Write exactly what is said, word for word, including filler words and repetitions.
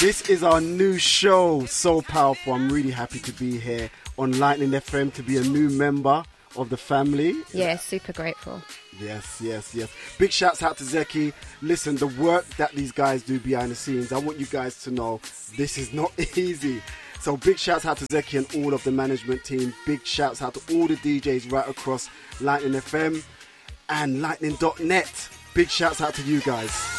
This is our new show. So powerful. I'm really happy to be here on Lightning F M, to be a new member of the family. Yeah, super grateful. Yes, yes, yes. Big shouts out to Zeki. Listen, the work that these guys do behind the scenes, I want you guys to know this is not easy. So big shouts out to Zeki and all of the management team. Big shouts out to all the D Js right across Lightning F M and lightning dot net. Big shouts out to you guys.